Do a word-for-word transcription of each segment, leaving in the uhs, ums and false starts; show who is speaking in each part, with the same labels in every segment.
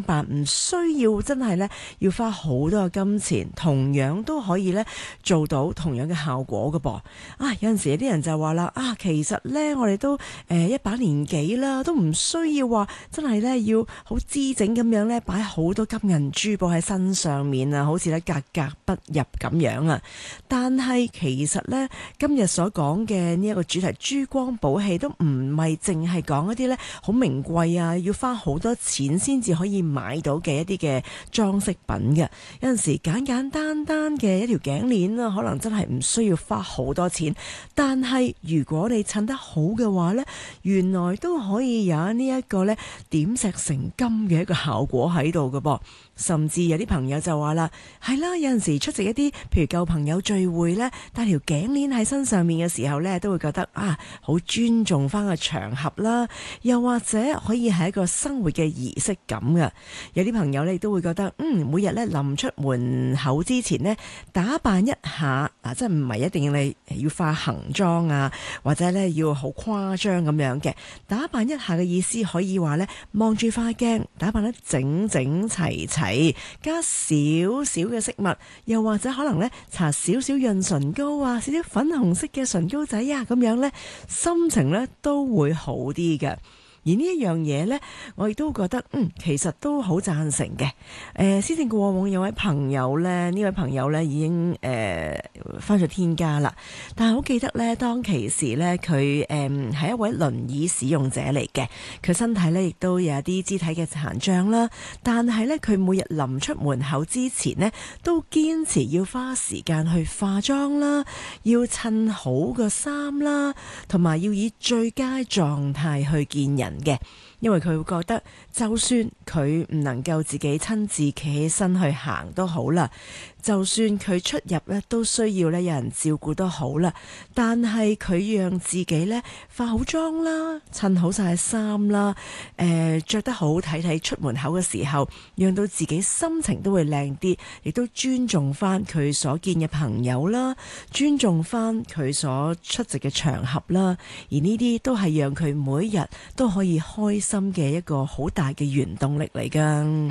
Speaker 1: 扮，唔需要真係呢要花好多嘅金錢，同樣都可以呢做到同樣嘅效果嘅噃。啊，有陣時有啲人就話啦，啊，其實呢，我哋都誒、呃、一把年紀啦，都唔需要話真係呢要好姿整咁樣呢擺好多金銀珠寶喺身上面啊，好似呢格格不入咁樣啊。但係其實呢，今日所講嘅呢一個主題珠光寶氣都唔係淨係講一啲呢好名貴啊，要花好多錢先至可以買到嘅一啲嘅裝飾品嘅。有陣時簡簡單單嘅一條頸鏈啊，可能真係唔需要花好多錢，但係如果你襯得好嘅話呢，原來都可以有呢一個呢點石成金嘅一個效果喺度嘅噃。甚至有啲朋友就話啦，係啦，有陣時出席一啲譬如舊朋友聚會呢，帶條頸鏈喺身上面嘅時候呢，都會覺得啊，好尊重翻個場合啦，又或者可以係一個生活嘅儀式感嘅。有啲朋友呢亦都會覺得，嗯，每日呢臨出門口之前呢，打扮一下，嗱，即係唔係一定要你要化行妝啊，或者呢要好誇張咁樣嘅打扮一下嘅意思，可以話呢，望住塊鏡，打扮得整整齊齊。加少少嘅飾物，又或者可能咧搽少少潤唇膏啊，少少粉紅色嘅唇膏仔啊，咁樣咧心情咧都會好啲嘅。而呢一樣嘢呢，我亦都覺得，嗯，其實都好贊成嘅。誒、呃，施政過往有位朋友呢，呢位朋友呢已經誒返咗天家啦。但係好記得呢，當其時呢，佢誒係一位輪椅使用者嚟嘅，佢身體呢亦都有一啲肢體嘅殘障啦。但係呢，佢每日臨出門口之前呢，都堅持要花時間去化妝啦，要襯好個衫啦，同埋要以最佳狀態去見人嘅。因為佢會覺得，就算佢唔能夠自己親自企起身去行都好啦，就算佢出入咧都需要咧有人照顧都好啦，但係佢讓自己咧化好妝啦，襯好晒衫啦，誒、呃、着得好睇睇出門口嘅時候，讓到自己心情都會靚啲，亦都尊重翻佢所見嘅朋友啦，尊重翻佢所出席嘅場合啦，而呢啲都係讓佢每一日都可以開心嘅一個好大嘅原動力嚟㗎。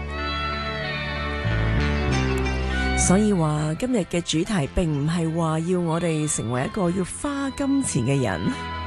Speaker 1: 所以話今日嘅主題並唔係話要我哋成為一個要花金錢嘅人。